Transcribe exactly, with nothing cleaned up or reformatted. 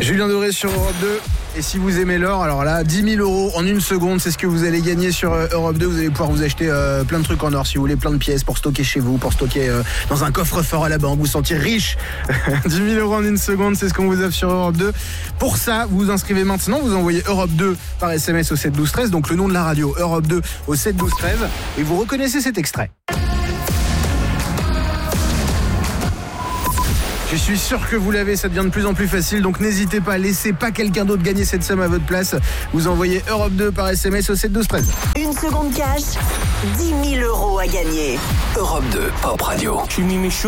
Julien Doré sur Europe deux. Et si vous aimez l'or, alors là, dix mille euros en une seconde, c'est ce que vous allez gagner sur euh, Europe deux. Vous allez pouvoir vous acheter euh, plein de trucs en or si vous voulez, plein de pièces pour stocker chez vous, pour stocker euh, dans un coffre-fort à la banque, vous sentir riche. dix mille euros en une seconde, c'est ce qu'on vous offre sur Europe deux. Pour ça, vous vous inscrivez maintenant, vous envoyez Europe deux par S M S au sept douze treize, donc le nom de la radio, Europe deux au sept douze treize, et vous reconnaissez cet extrait. Je suis sûr que vous l'avez, ça devient de plus en plus facile, donc n'hésitez pas, laissez pas quelqu'un d'autre gagner cette somme à votre place. Vous envoyez Europe deux par S M S au sept douze treize. Une seconde cash, dix mille euros à gagner. Europe deux, Pop Radio. Tu mis mes